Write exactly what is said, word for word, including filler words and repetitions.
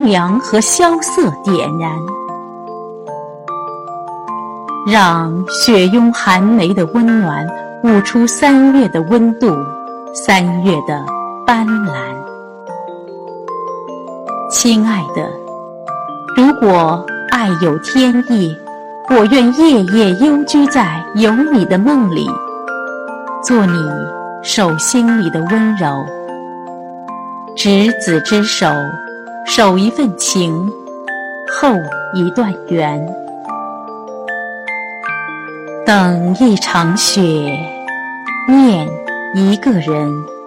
凉和萧瑟点燃，让雪拥寒梅的温暖悟出三月的温度，三月的斑斓。亲爱的，如果爱有天意，我愿夜夜幽居在有你的梦里，做你手心里的温柔。执子之手，守一份情，厚一段缘。等一场雪，念一个人。